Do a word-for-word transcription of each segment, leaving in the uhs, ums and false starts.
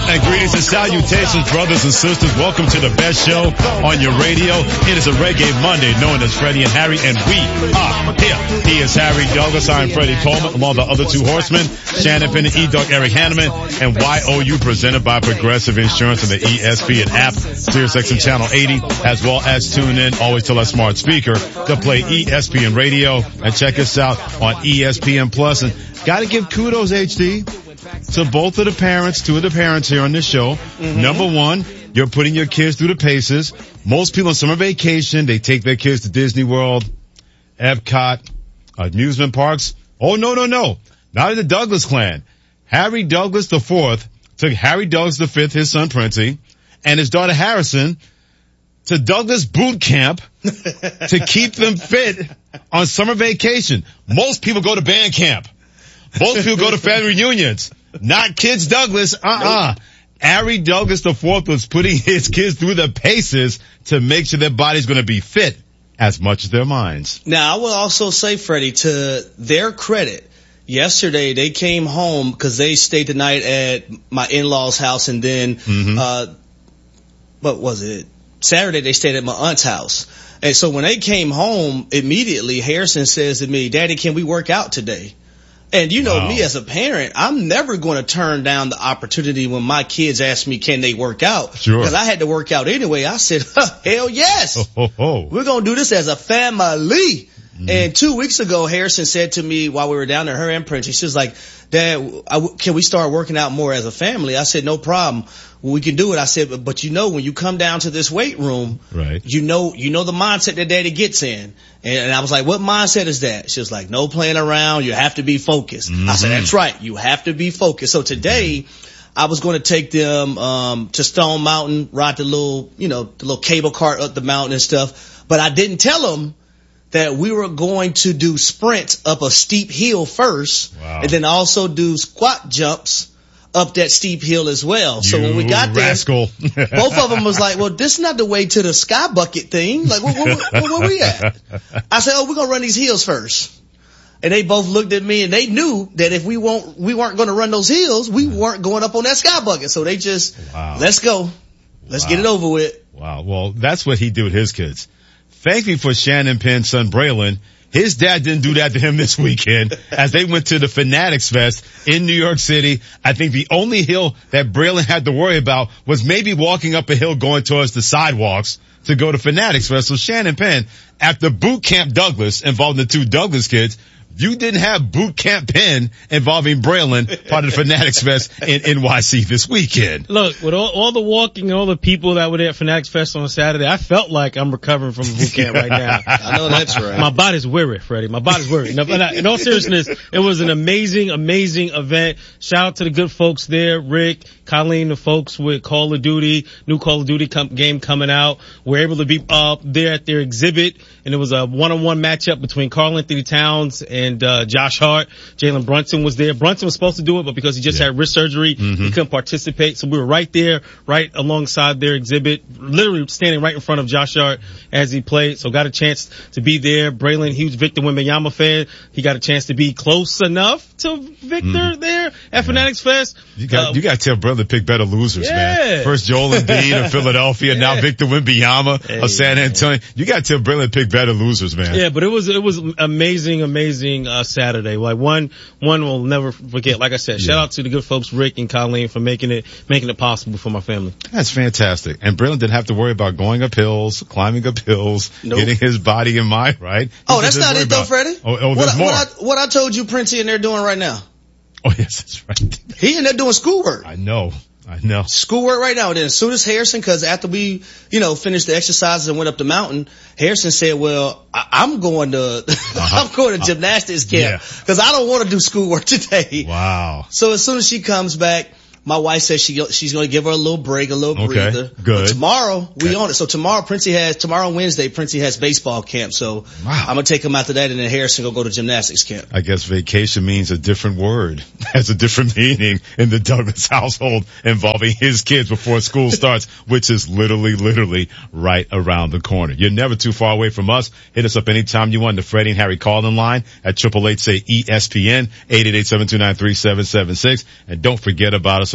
And greetings and salutations, brothers and sisters. Welcome to the best show on your radio. It is a Reggae Monday, known as Freddie and Harry, and we are here. He is Harry Douglas. I am Freddie Coleman, along the other two horsemen, Shannon Penn and E-Dog Eric Hanneman, and Y O U, presented by Progressive Insurance and the E S P N app, SiriusXM Channel eighty, as well as tune in, always tell our smart speaker to play E S P N Radio, and check us out on E S P N Plus. And gotta give kudos, H D, to both of the parents, two of the parents here on this show. Mm-hmm. Number one, you're putting your kids through the paces. Most people on summer vacation, they take their kids to Disney World, Epcot, amusement parks. Oh, no, no, no. Not in the Douglas clan. Harry Douglas the fourth took Harry Douglas the fifth, his son Princey, and his daughter Harrison to Douglas boot camp to keep them fit on summer vacation. Most people go to band camp. Most people go to family reunions. Not kids Douglas. Uh-uh. Nope. Harry Douglas the fourth was putting his kids through the paces to make sure their body's going to be fit as much as their minds. Now, I will also say, Freddie, to their credit, yesterday they came home because they stayed the night at my in-laws' house, and then, mm-hmm. uh, what was it? Saturday they stayed at my aunt's house. And so when they came home, immediately Harrison says to me, "Daddy, can we work out today?" And you know wow. me as a parent, I'm never going to turn down the opportunity when my kids ask me, can they work out? Sure. Because I had to work out anyway. I said, hell yes. Oh, oh, oh. We're going to do this as a family. Mm-hmm. And two weeks ago, Harrison said to me while we were down there, her and Prince, she was like, "Dad, I, can we start working out more as a family?" I said, "No problem. We can do it." I said, but, but you know, when you come down to this weight room, right? You know, you know the mindset that Daddy gets in. And, and I was like, "What mindset is that?" She was like, "No playing around. You have to be focused." Mm-hmm. I said, "That's right. You have to be focused." So today, I was going to take them um to Stone Mountain, ride the little, you know, the little cable cart up the mountain and stuff. But I didn't tell them that we were going to do sprints up a steep hill first, wow. and then also do squat jumps up that steep hill as well. You so when we got there, rascal. both of them was like, "Well, this is not the way to the sky bucket thing. Like, where, where, where, where we at?" I said, "Oh, we're gonna run these hills first." And they both looked at me, and they knew that if we won't, we weren't going to run those hills, we weren't going up on that sky bucket. So they just, wow. let's go, let's wow. get it over with. Wow. Well, that's what he did with his kids. Thankfully for Shannon Penn's son Braylon, his dad didn't do that to him this weekend as they went to the Fanatics Fest in New York City. I think the only hill that Braylon had to worry about was maybe walking up a hill going towards the sidewalks to go to Fanatics Fest. So Shannon Penn, after Boot Camp Douglas involving the two Douglas kids, you didn't have Boot Camp Penn involving Braylon, part of the Fanatics Fest in N Y C this weekend. Look, with all, all the walking and all the people that were there at Fanatics Fest on Saturday, I felt like I'm recovering from boot camp right now. I know that's right. My body's weary, Freddie. My body's weary. No, but in all seriousness, it was an amazing, amazing event. Shout out to the good folks there, Rick, Colleen, the folks with Call of Duty, new Call of Duty com- game coming out. We're able to be up there at their exhibit, and it was a one-on-one matchup between Karl Anthony Towns and And, uh, Josh Hart. Jalen Brunson was there. Brunson was supposed to do it, but because he just yeah. had wrist surgery, mm-hmm. he couldn't participate. So we were right there, right alongside their exhibit, literally standing right in front of Josh Hart as he played. So got a chance to be there. Braylon, huge Victor Wembanyama fan. He got a chance to be close enough to Victor mm-hmm. there at yeah. Fanatics Fest. You got, uh, you got to tell brother to pick better losers, yeah. man. First Joel Embiid of Philadelphia, yeah. now Victor Wembanyama hey, of San Antonio. You got to tell Braylon to pick better losers, man. Yeah, but it was, it was amazing, amazing. Uh, Saturday. Like one, one will never forget. Like I said, shout yeah. out to the good folks, Rick and Colleen, for making it, making it possible for my family. That's fantastic. And Braylon didn't have to worry about going up hills, climbing up hills, nope. getting his body in mind, right? He oh, that's not it though, Freddie. Oh, oh what, there's I, more. What I, what I told you Princey and they're doing right now. Oh yes, that's right. He in there doing schoolwork. I know. I know. Schoolwork right now. And then as soon as Harrison, cause after we, you know, finished the exercises and went up the mountain, Harrison said, well, I, I'm going to, uh-huh. I'm going to gymnastics camp yeah. cause I don't want to do schoolwork today. Wow. So as soon as she comes back, my wife says she she's going to give her a little break, a little okay, breather. Good. But tomorrow we okay. on it. So tomorrow Princey has tomorrow Wednesday Princey has baseball camp. So wow. I'm gonna take him after that, and then Harrison will go to gymnastics camp. I guess vacation means a different word, has a different meaning in the Douglas household involving his kids before school starts, which is literally, literally right around the corner. You're never too far away from us. Hit us up anytime you want. The Freddie and Harry call-in line at triple eight say E S P N eight eight eight seven two nine three seven seven six, and don't forget about us on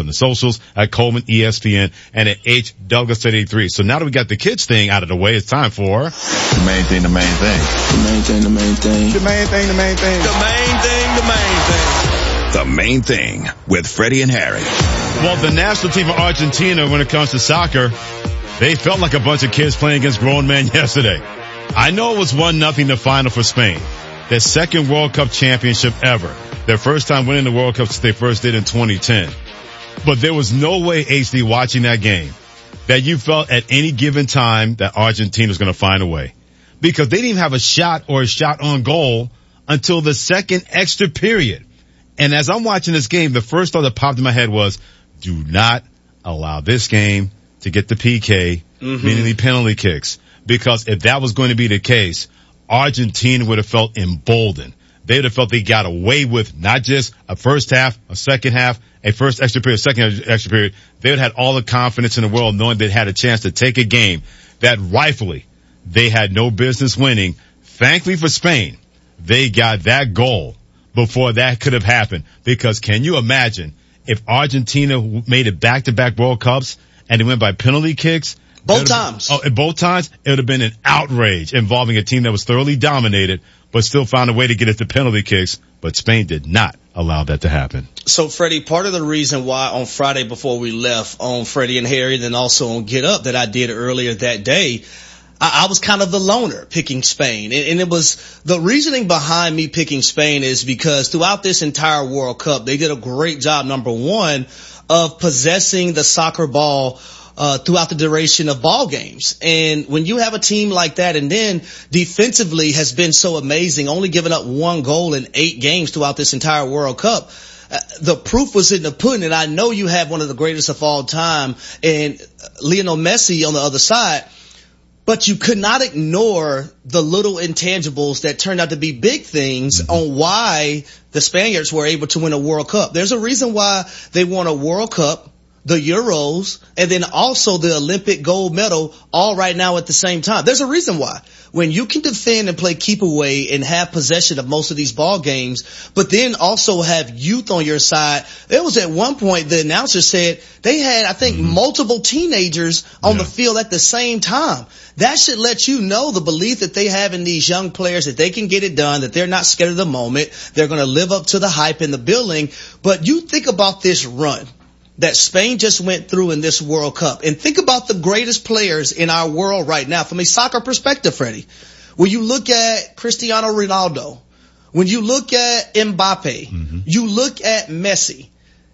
on the socials at Coleman E S P N and at H Douglas eighty-three. So now that we got the kids thing out of the way, it's time for the main thing, the main thing. The main thing, the main thing. The main thing, the main thing. The main thing, the main thing. The main thing with Freddie and Harry. Well, the national team of Argentina, when it comes to soccer, they felt like a bunch of kids playing against grown men yesterday. I know it was one nothing the final for Spain. Their second World Cup championship ever. Their first time winning the World Cup since they first did in twenty ten. But there was no way, H D, watching that game, that you felt at any given time that Argentina was going to find a way. Because they didn't even have a shot or a shot on goal until the second extra period. And as I'm watching this game, the first thought that popped in my head was, do not allow this game to get the P K, mm-hmm. meaning the penalty kicks. Because if that was going to be the case, Argentina would have felt emboldened. They would have felt they got away with not just a first half, a second half, a first extra period, second extra period. They would have had all the confidence in the world knowing they had a chance to take a game that rightfully they had no business winning. Thankfully for Spain, they got that goal before that could have happened. Because can you imagine if Argentina made it back-to-back World Cups and they went by penalty kicks? Both times. Been, oh, both times, it would have been an outrage involving a team that was thoroughly dominated, but still found a way to get it to penalty kicks. But Spain did not allow that to happen. So, Freddie, part of the reason why on Friday before we left on Freddie and Harry, then also on Get Up that I did earlier that day, I, I was kind of the loner picking Spain. And, and it was the reasoning behind me picking Spain is because throughout this entire World Cup, they did a great job, number one, of possessing the soccer ball Uh, throughout the duration of ball games. And when you have a team like that and then defensively has been so amazing, only giving up one goal in eight games throughout this entire World Cup, uh, the proof was in the pudding. And I know you have one of the greatest of all time and Lionel Messi on the other side, but you could not ignore the little intangibles that turned out to be big things on why the Spaniards were able to win a World Cup. There's a reason why they won a World Cup, the Euros, and then also the Olympic gold medal all right now at the same time. There's a reason why. When you can defend and play keep away and have possession of most of these ball games, but then also have youth on your side. There was at one point the announcer said they had, I think, mm-hmm. multiple teenagers on yeah. the field at the same time. That should let you know the belief that they have in these young players, that they can get it done, that they're not scared of the moment. They're going to live up to the hype in the building. But you think about this run that Spain just went through in this World Cup. And think about the greatest players in our world right now from a soccer perspective, Freddie. When you look at Cristiano Ronaldo, when you look at Mbappe, mm-hmm. you look at Messi.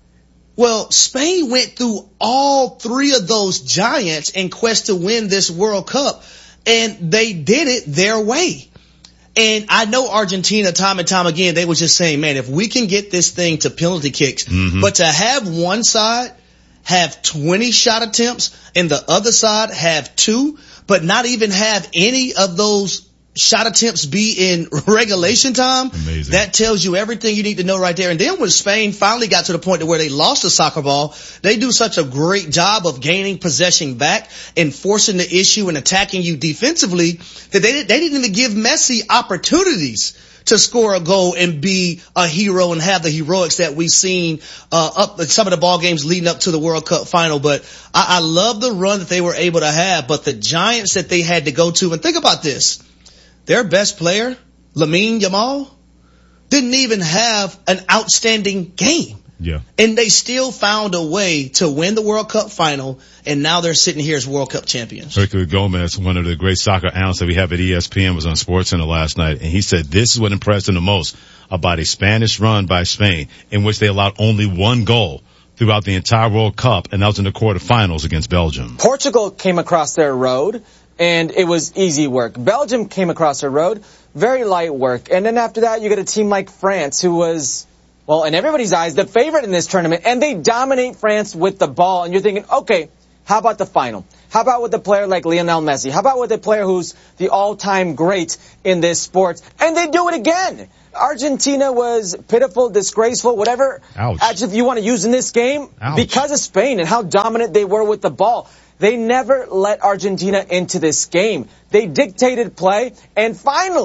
Well, Spain went through all three of those giants in quest to win this World Cup, and they did it their way. And I know Argentina, time and time again, they were just saying, man, if we can get this thing to penalty kicks, mm-hmm. but to have one side have twenty shot attempts and the other side have two, but not even have any of those shot attempts be in regulation time, amazing. That tells you everything you need to know right there. And then when Spain finally got to the point to where they lost the soccer ball, they do such a great job of gaining possession back and forcing the issue and attacking you defensively that they, they didn't even give Messi opportunities to score a goal and be a hero and have the heroics that we've seen uh, up some of the ball games leading up to the World Cup final. But I, I love the run that they were able to have, but the giants that they had to go to. And think about this. Their best player, Lamine Yamal, didn't even have an outstanding game. Yeah. And they still found a way to win the World Cup final, and now they're sitting here as World Cup champions. Herculez Gomez, one of the great soccer analysts that we have at E S P N, was on SportsCenter last night, and he said this is what impressed him the most about a Spanish run by Spain in which they allowed only one goal throughout the entire World Cup, and that was in the quarterfinals against Belgium. Portugal came across their road, and it was easy work. Belgium came across their road, very light work. And then after that, you get a team like France, who was, well, in everybody's eyes, the favorite in this tournament. And they dominate France with the ball. And you're thinking, okay, how about the final? How about with a player like Lionel Messi? How about with a player who's the all-time great in this sport? And they do it again. Argentina was pitiful, disgraceful, whatever adjective you want to use in this game, Ouch. because of Spain and how dominant they were with the ball. They never let Argentina into this game. They dictated play, and finally,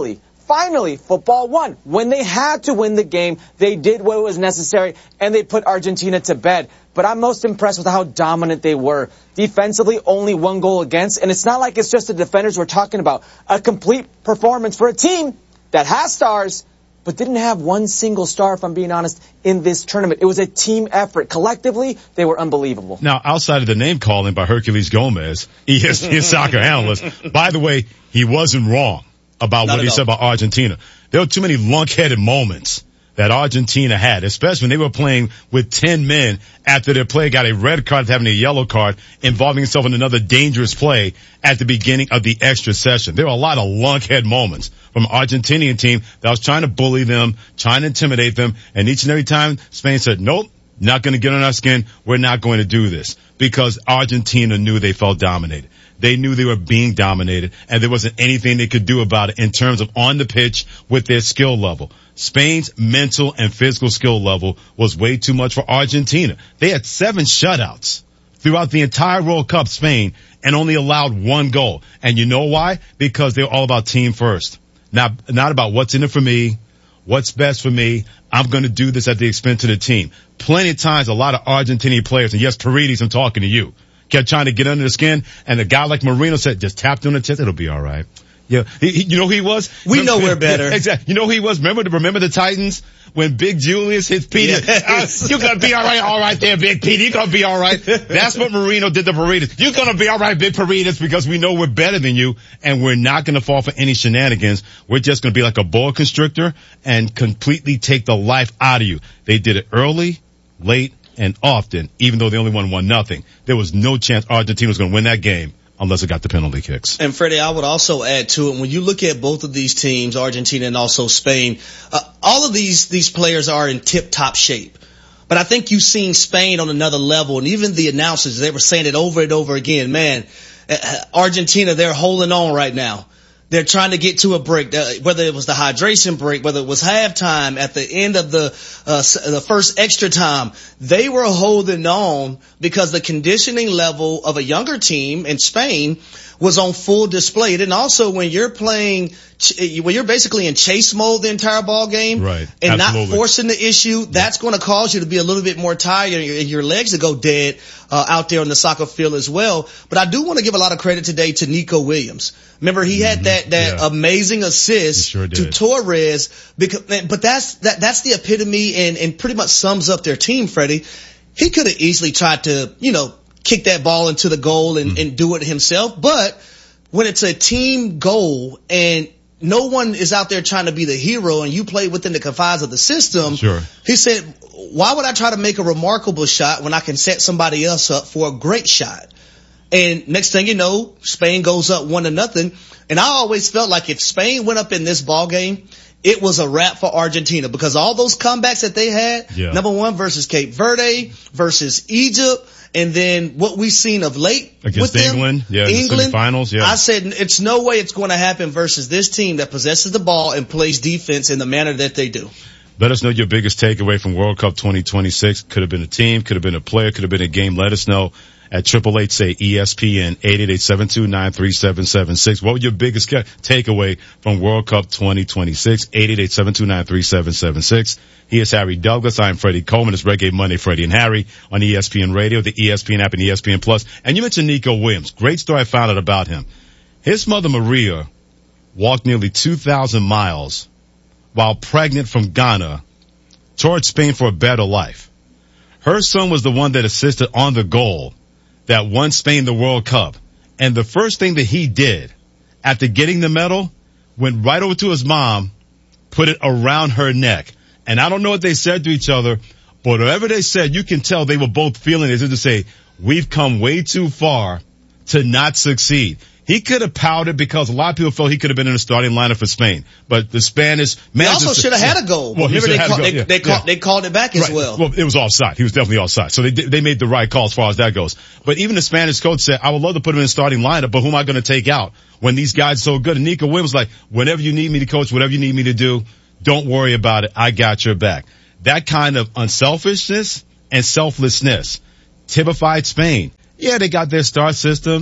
finally, football won. When they had to win the game, they did what was necessary, and they put Argentina to bed. But I'm most impressed with how dominant they were. Defensively, only one goal against, and it's not like it's just the defenders we're talking about. A complete performance for a team that has stars, but didn't have one single star, if I'm being honest, in this tournament. It was a team effort. Collectively, they were unbelievable. Now, outside of the name calling by Hercules Gomez, E S P N soccer analyst, by the way, he wasn't wrong about Not what he all. said about Argentina. There were too many lunk-headed moments that Argentina had, especially when they were playing with ten men after their player got a red card, having a yellow card, involving himself in another dangerous play at the beginning of the extra session. There were a lot of lunkhead moments from an Argentinian team that was trying to bully them, trying to intimidate them, and each and every time Spain said, nope, not going to get on our skin, we're not going to do this, because Argentina knew they felt dominated. They knew they were being dominated, and there wasn't anything they could do about it in terms of on the pitch with their skill level. Spain's mental and physical skill level was way too much for Argentina. They had seven shutouts throughout the entire World Cup, Spain, and only allowed one goal. And you know why? Because they're all about team first. Not, not about what's in it for me, what's best for me. I'm going to do this at the expense of the team. Plenty of times, a lot of Argentinian players, and yes, Paredes, I'm talking to you, kept trying to get under the skin, and a guy like Marino said, just tap him on the chest, it'll be all right. Yeah, he, he, you know who he was? We remember, know we're better. Yeah, exactly. You know who he was? Remember, remember the Titans when Big Julius hit Peter? Yes. Uh, you're gonna be all right, all right there, Big Peter. You're gonna be all right. That's what Marino did to Paredes. You're gonna be all right, Big Paredes, because we know we're better than you, and we're not gonna fall for any shenanigans. We're just gonna be like a boa constrictor and completely take the life out of you. They did it early, late, and often, even though they only won one nothing. There was no chance Argentina was gonna win that game unless it got the penalty kicks. And Freddie, I would also add to it, when you look at both of these teams, Argentina and also Spain, uh, all of these, these players are in tip-top shape. But I think you've seen Spain on another level, and even the announcers, they were saying it over and over again, man, uh, Argentina, they're holding on right now. They're trying to get to a break, uh, whether it was the hydration break, whether it was halftime, at the end of the uh, the first extra time. They were holding on because the conditioning level of a younger team in Spain was on full display. And also, when you're playing, when you're basically in chase mode the entire ball game, right, and absolutely, not forcing the issue, that's going to cause you to be a little bit more tired and your, your legs to go dead uh, out there on the soccer field as well. But I do want to give a lot of credit today to Nico Williams. Remember, he had mm-hmm. that that yeah. amazing assist sure to Torres. Because, but that's that that's the epitome and and pretty much sums up their team, Freddie. He could have easily tried to, you know, kick that ball into the goal and, mm-hmm. and do it himself. But when it's a team goal and no one is out there trying to be the hero and you play within the confines of the system, sure. he said, why would I try to make a remarkable shot when I can set somebody else up for a great shot? And next thing you know, Spain goes up one to nothing. And I always felt like if Spain went up in this ball game, it was a wrap for Argentina, because all those comebacks that they had, yeah. number one versus Cape Verde, versus Egypt, and then what we've seen of late against with them, England, yeah, England, the semifinals, yeah. I said it's no way it's going to happen versus this team that possesses the ball and plays defense in the manner that they do. Let us know your biggest takeaway from World Cup twenty twenty-six. Could have been a team, could have been a player, could have been a game. Let us know at triple eight say E S P N, eight eight eight, seven two nine, three seven seven six. What was your biggest takeaway from World Cup twenty twenty-six? eight eight eight, seven two nine, three seven seven six. He is Harry Douglas. I'm Freddie Coleman. It's Reggae Monday, Freddie and Harry on E S P N Radio, the E S P N app, and E S P N Plus. And you mentioned Nico Williams. Great story I found out about him. His mother, Maria, walked nearly two thousand miles while pregnant from Ghana towards Spain for a better life. Her son was the one that assisted on the goal that won Spain the World Cup. And the first thing that he did after getting the medal, went right over to his mom, put it around her neck. And I don't know what they said to each other, but whatever they said, you can tell they were both feeling it, as if to say, we've come way too far to not succeed. He could have pouted because a lot of people felt he could have been in the starting lineup for Spain. But the Spanish... They also should have had a goal. Well, Remember, they, call, call, they, yeah, they, yeah. call, they called it back as right. well. Well, it was offside. He was definitely offside. So they they made the right call as far as that goes. But even the Spanish coach said, I would love to put him in the starting lineup, but who am I going to take out when these guys are so good? And Nico Williams was like, whenever you need me to coach, whatever you need me to do, don't worry about it. I got your back. That kind of unselfishness and selflessness typified Spain. Yeah, they got their star system.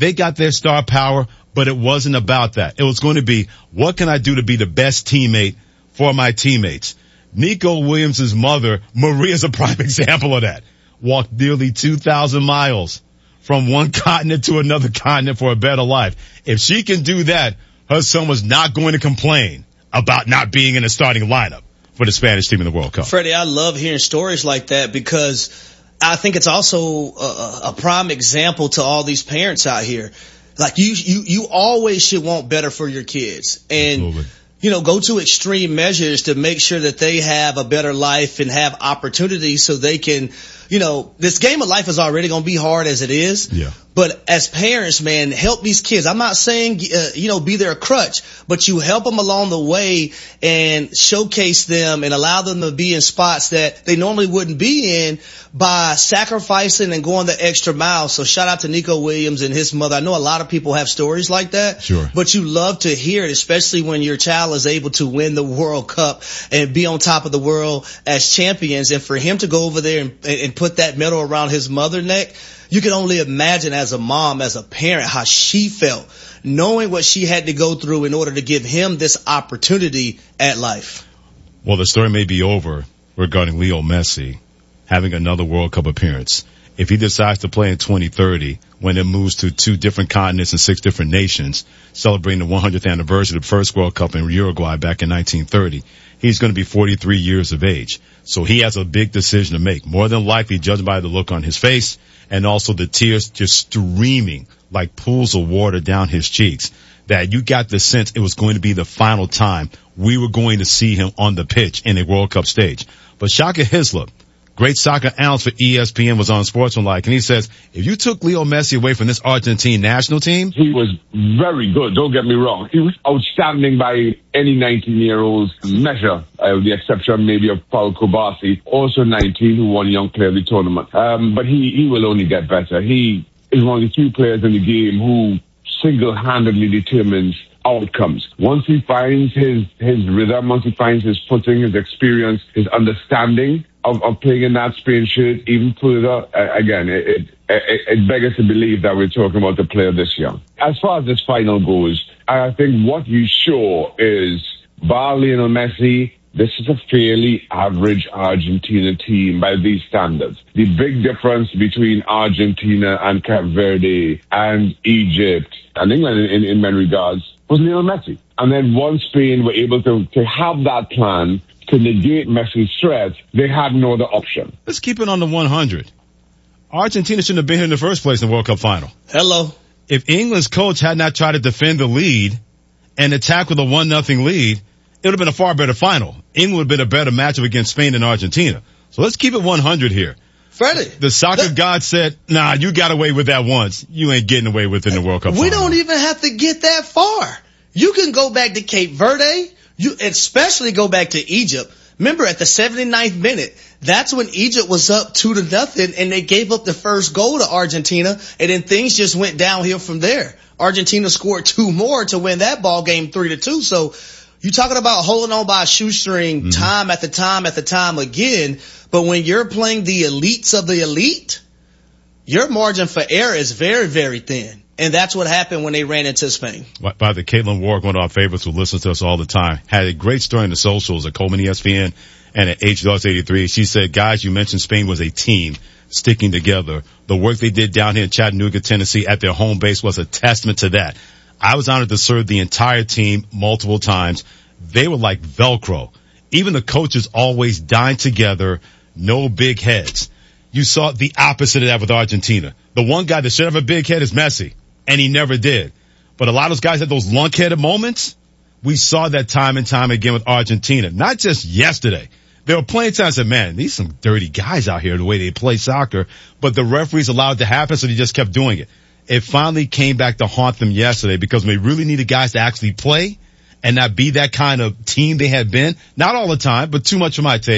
They got their star power, but it wasn't about that. It was going to be, what can I do to be the best teammate for my teammates? Nico Williams' mother, Maria, is a prime example of that. Walked nearly two thousand miles from one continent to another continent for a better life. If she can do that, her son was not going to complain about not being in the starting lineup for the Spanish team in the World Cup. Freddie, I love hearing stories like that because I think it's also a, a prime example to all these parents out here. Like you, you, you always should want better for your kids. And Absolutely. You know, go to extreme measures to make sure that they have a better life and have opportunities so they can, you know, this game of life is already going to be hard as it is. Yeah. But as parents, man, help these kids. I'm not saying, uh, you know, be their crutch, but you help them along the way and showcase them and allow them to be in spots that they normally wouldn't be in by sacrificing and going the extra mile. So shout out to Nico Williams and his mother. I know a lot of people have stories like that. Sure. But you love to hear it, especially when your child is able to win the World Cup and be on top of the world as champions. And for him to go over there and, and put that medal around his mother's neck, you can only imagine as a mom, as a parent, how she felt, knowing what she had to go through in order to give him this opportunity at life. Well, the story may be over regarding Leo Messi having another World Cup appearance. If he decides to play in twenty thirty, when it moves to two different continents and six different nations, celebrating the one hundredth anniversary of the first World Cup in Uruguay back in nineteen thirty, he's going to be forty-three years of age. So he has a big decision to make. More than likely, judged by the look on his face and also the tears just streaming like pools of water down his cheeks, that you got the sense it was going to be the final time we were going to see him on the pitch in a World Cup stage. But Shaka Hislop, great soccer analyst for E S P N, was on Sportsmanlike, and he says, if you took Leo Messi away from this Argentine national team... He was very good, don't get me wrong. He was outstanding by any nineteen-year-old's measure, uh, with the exception maybe of Paul Kobasi, also nineteen, who won Young Player of the tournament. Um, but he, he will only get better. He is one of the few players in the game who single-handedly determines outcomes. Once he finds his, his rhythm, once he finds his footing, his experience, his understanding of, of playing in that Spain shirt even further, uh, again, it, it, it, it beggars to believe that we're talking about a player this young. As far as this final goes, I think what you show is, bar Lionel Messi, this is a fairly average Argentina team by these standards. The big difference between Argentina and Cape Verde and Egypt and England in, in many regards was Lionel Messi. And then once Spain were able to, to have that plan to negate Messi's threat, they had no other option. Let's keep it on the one hundred. Argentina shouldn't have been here in the first place in the World Cup final. Hello. If England's coach had not tried to defend the lead and attack with a one nothing lead, it would have been a far better final. England would have been a better matchup against Spain than Argentina. So let's keep it one hundred here. Freddie. The soccer the, god said, nah, you got away with that once. You ain't getting away with it in the World Cup we final. don't even have to get that far. You can go back to Cape Verde. You especially go back to Egypt. Remember, at the seventy-ninth minute, that's when Egypt was up two to nothing, and they gave up the first goal to Argentina, and then things just went downhill from there. Argentina scored two more to win that ball game three to two. So you're talking about holding on by a shoestring, mm-hmm. time after time after time again. But when you're playing the elites of the elite, your margin for error is very, very thin. And that's what happened when they ran into Spain. By the Caitlin Ward, one of our favorites who listens to us all the time, had a great story in the socials at Coleman E S P N and at H Dogs eighty-three. She said, guys, you mentioned Spain was a team sticking together. The work they did down here in Chattanooga, Tennessee at their home base was a testament to that. I was honored to serve the entire team multiple times. They were like Velcro. Even the coaches always dined together, no big heads. You saw the opposite of that with Argentina. The one guy that should have a big head is Messi, and he never did. But a lot of those guys had those lunk-headed moments. We saw that time and time again with Argentina. Not just yesterday. There were plenty of times that, man, these some dirty guys out here, the way they play soccer. But the referees allowed it to happen, so they just kept doing it. It finally came back to haunt them yesterday because we really needed guys to actually play and not be that kind of team they had been. Not all the time, but too much for my taste.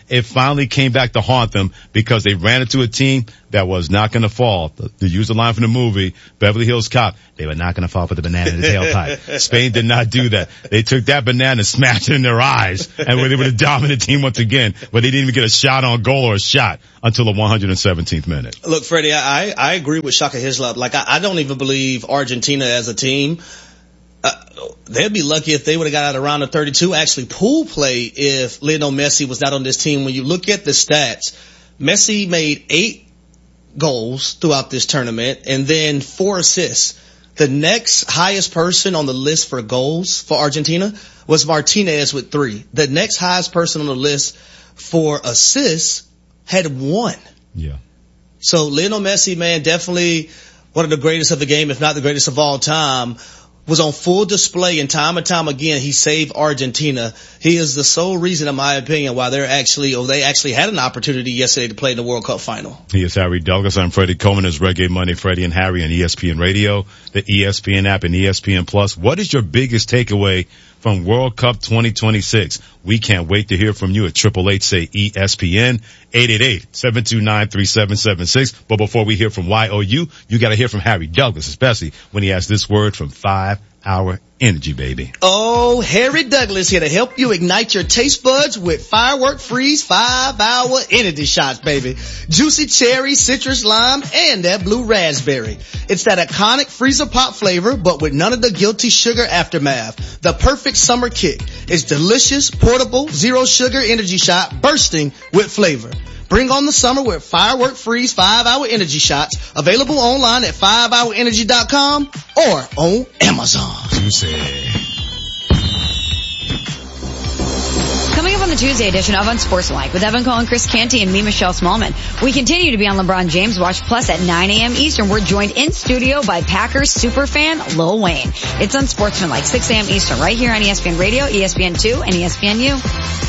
it finally came back to haunt them because they ran into a team that was not going to fall. To use the line from the movie, Beverly Hills Cop, they were not going to fall for the banana in the tailpipe. Spain did not do that. They took that banana and smashed it in their eyes and were able to dominate the team once again, but they didn't even get a shot on goal or a shot until the one hundred seventeenth minute. Look, Freddie, I, I agree with Shaka Hislop. Like, I, I don't even believe Argentina as a team. Uh, they'd be lucky if they would have got out of round of thirty-two. Actually, pool play if Lionel Messi was not on this team. When you look at the stats, Messi made eight goals throughout this tournament and then four assists. The next highest person on the list for goals for Argentina was Martinez with three. The next highest person on the list for assists had one. Yeah. So Lionel Messi, man, definitely one of the greatest of the game, if not the greatest of all time, was on full display, and time and time again he saved Argentina. He is the sole reason, in my opinion, why they're actually, or they actually had an opportunity yesterday to play in the World Cup final. He is Harry Douglas. I'm Freddie Coleman. It's Reggae Monday, Freddie and Harry on E S P N Radio, the E S P N app, and E S P N Plus. What is your biggest takeaway from World Cup twenty twenty-six? We can't wait to hear from you at triple eight say E S P N, eight eight eight, seven two nine, three seven seven six. But before we hear from Y O U, you got to hear from Harry Douglas, especially when he has this word from five hour Energy, baby. Oh, Harry Douglas here to help you ignite your taste buds with Firework Freeze five hour Energy Shots, baby. Juicy cherry, citrus lime, and that blue raspberry. It's that iconic freezer pop flavor, but with none of the guilty sugar aftermath. The perfect summer kick. It's delicious, portable, zero sugar energy shot bursting with flavor. Bring on the summer with Firework Freeze five hour Energy Shots. Available online at five hour energy dot com or on Amazon. Coming up on the Tuesday edition of Unsportsmanlike with Evan Cohen, Chris Canty, and me, Michelle Smallman. We continue to be on LeBron James Watch Plus at nine a.m. Eastern. We're joined in studio by Packers superfan Lil Wayne. It's Unsportsmanlike, six a.m. Eastern, right here on E S P N Radio, E S P N two, and E S P N U.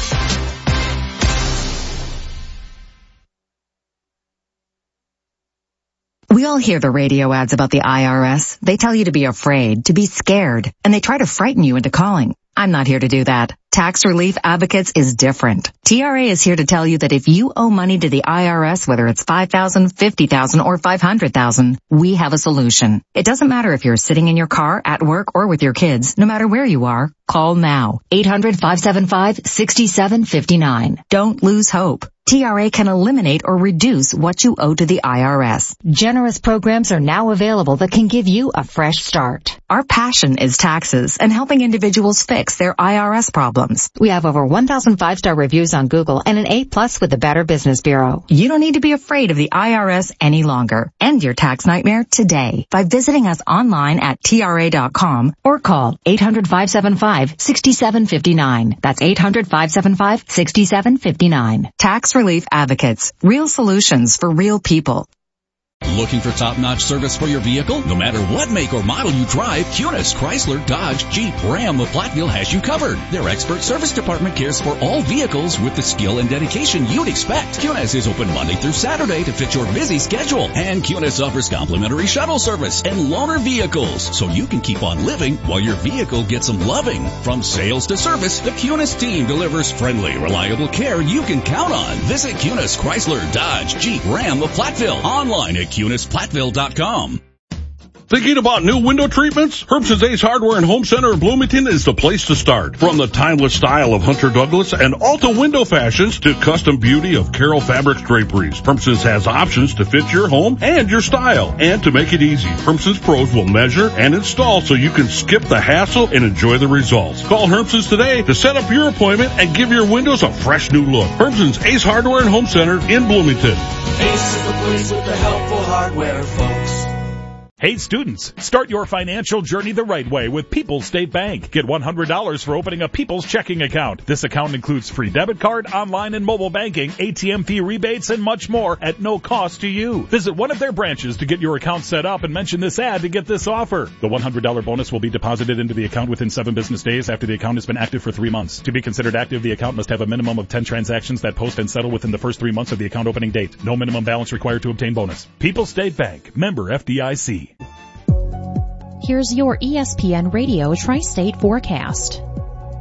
We all hear the radio ads about the I R S. They tell you to be afraid, to be scared, and they try to frighten you into calling. I'm not here to do that. Tax Relief Advocates is different. T R A is here to tell you that if you owe money to the I R S, whether it's five thousand dollars, fifty thousand dollars, or five hundred thousand dollars, we have a solution. It doesn't matter if you're sitting in your car, at work, or with your kids. No matter where you are, call now. eight hundred, five seven five, six seven five nine. Don't lose hope. T R A can eliminate or reduce what you owe to the I R S. Generous programs are now available that can give you a fresh start. Our passion is taxes and helping individuals fix their I R S problems. We have over one thousand five-star reviews on Google and an A plus with the Better Business Bureau. You don't need to be afraid of the I R S any longer. End your tax nightmare today by visiting us online at T R A dot com or call eight hundred, five seven five, six seven five nine. That's eight hundred, five seven five, six seven five nine. Tax Relief Advocates. Real solutions for real people. Looking for top-notch service for your vehicle? No matter what make or model you drive, Kunis, Chrysler, Dodge, Jeep, Ram, or Platteville has you covered. Their expert service department cares for all vehicles with the skill and dedication you'd expect. Kunis is open Monday through Saturday to fit your busy schedule. And Kunis offers complimentary shuttle service and loaner vehicles, so you can keep on living while your vehicle gets some loving. From sales to service, the Kunis team delivers friendly, reliable care you can count on. Visit Kunis, Chrysler, Dodge, Jeep, Ram, or Platteville online at Kunis Platteville dot com. Thinking about new window treatments? Herbst's Ace Hardware and Home Center in Bloomington is the place to start. From the timeless style of Hunter Douglas and Alta window fashions to custom beauty of Carroll Fabrics draperies, Herbst's has options to fit your home and your style. And to make it easy, Herbst's pros will measure and install so you can skip the hassle and enjoy the results. Call Herbst's today to set up your appointment and give your windows a fresh new look. Herbst's Ace Hardware and Home Center in Bloomington. Ace is the place with the helpful hardware, folks. Hey students, start your financial journey the right way with People's State Bank. Get one hundred dollars for opening a People's checking account. This account includes free debit card, online and mobile banking, A T M fee rebates, and much more at no cost to you. Visit one of their branches to get your account set up and mention this ad to get this offer. The one hundred dollars bonus will be deposited into the account within seven business days after the account has been active for three months. To be considered active, the account must have a minimum of ten transactions that post and settle within the first three months of the account opening date. No minimum balance required to obtain bonus. People's State Bank, member F D I C. Here's your E S P N Radio Tri-State forecast.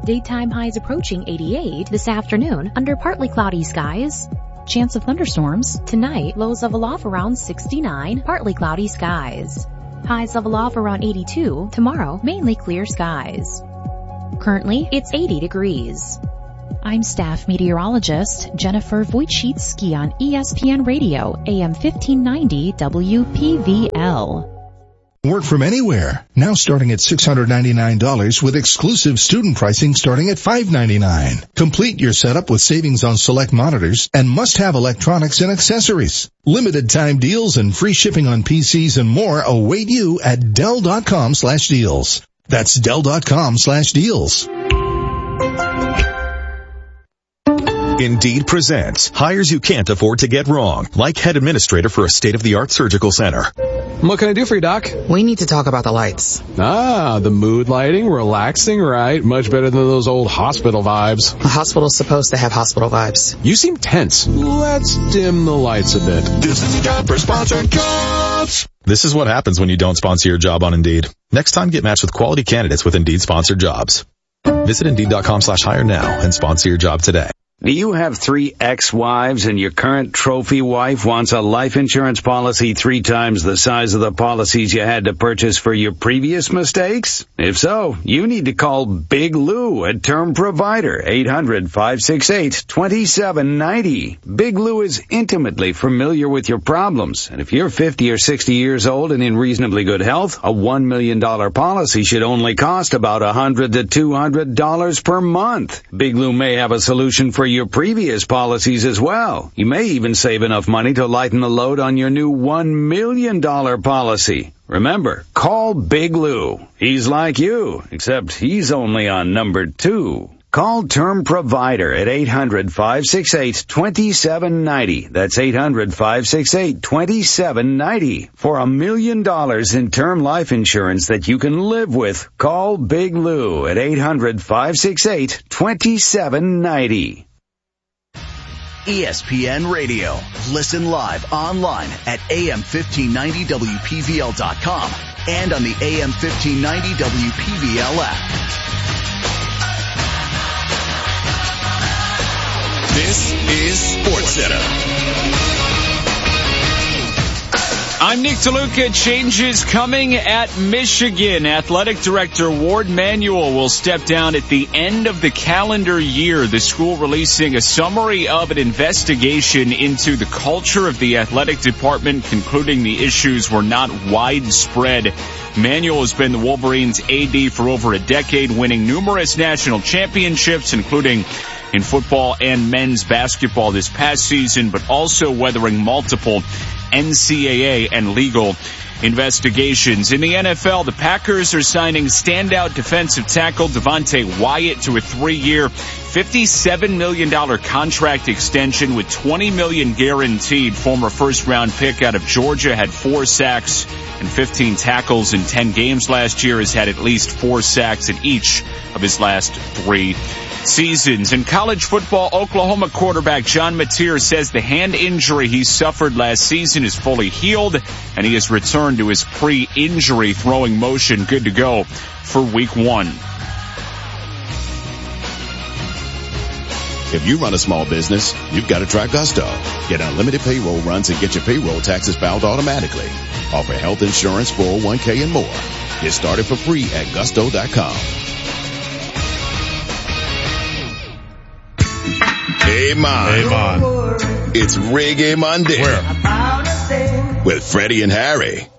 Daytime highs approaching eighty-eight. This afternoon, under partly cloudy skies. Chance of thunderstorms. Tonight, lows level off around sixty-nine. Partly cloudy skies. Highs level off around eighty-two. Tomorrow, mainly clear skies. Currently, it's eighty degrees. I'm staff meteorologist Jennifer Wojcicki on E S P N Radio, A M fifteen ninety W P V L. Work from anywhere. Now starting at six hundred ninety-nine dollars with exclusive student pricing starting at five hundred ninety-nine dollars. Complete your setup with savings on select monitors and must-have electronics and accessories. Limited time deals and free shipping on P Cs and more await you at Dell.com slash deals. That's Dell.com slash deals. Indeed presents hires you can't afford to get wrong, like head administrator for a state-of-the-art surgical center. What can I do for you, Doc? We need to talk about the lights. Ah, the mood lighting, relaxing, right? Much better than those old hospital vibes. A hospital's supposed to have hospital vibes. You seem tense. Let's dim the lights a bit. This is a job for sponsored jobs. This is what happens when you don't sponsor your job on Indeed. Next time, get matched with quality candidates with Indeed sponsored jobs. Visit Indeed.com slash hire now and sponsor your job today. Do you have three ex-wives and your current trophy wife wants a life insurance policy three times the size of the policies you had to purchase for your previous mistakes? If so, you need to call Big Lou at Term Provider, eight hundred, five six eight, two seven nine zero. Big Lou is intimately familiar with your problems, and if you're fifty or sixty years old and in reasonably good health, a one million dollars policy should only cost about one hundred to two hundred dollars per month. Big Lou may have a solution for your previous policies as well. You may even save enough money to lighten the load on your new one million dollars policy. Remember, call Big Lou. He's like you, except he's only on number two. Call Term Provider at eight hundred, five six eight, two seven nine zero. That's eight hundred, five six eight, two seven nine zero. For a million dollars in term life insurance that you can live with, call Big Lou at eight hundred, five six eight, two seven nine zero. E S P N Radio. Listen live online at A M fifteen ninety W P V L dot com and on the A M fifteen ninety W P V L app. This is SportsCenter. I'm Nick DeLuca. Changes coming at Michigan. Athletic Director Ward Manuel will step down at the end of the calendar year. The school releasing a summary of an investigation into the culture of the athletic department, concluding the issues were not widespread. Manuel has been the Wolverines' A D for over a decade, winning numerous national championships, including in football and men's basketball this past season, but also weathering multiple N C double A and legal investigations. In the N F L, the Packers are signing standout defensive tackle Devontae Wyatt to a three-year, fifty-seven million dollars contract extension with twenty million dollars guaranteed. Former first-round pick out of Georgia had four sacks and fifteen tackles in ten games last year, has had at least four sacks in each of his last three seasons. In college football, Oklahoma quarterback John Mateer says the hand injury he suffered last season is fully healed, and he has returned to his pre-injury throwing motion, good to go for week one. If you run a small business, you've got to try Gusto. Get unlimited payroll runs and get your payroll taxes filed automatically. Offer health insurance, four oh one k, and more. Get started for free at gusto dot com. Hey, man. Hey, man. It's Reggae Monday. Where? With Freddie and Harry.